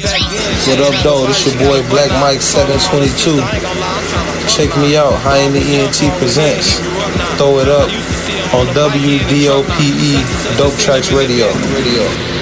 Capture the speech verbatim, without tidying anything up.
What up, though? This your boy Black Mike seven twenty-two. Check me out. High in the E N T presents Throw It Up on W D O P E Dope Tracks Radio. Radio.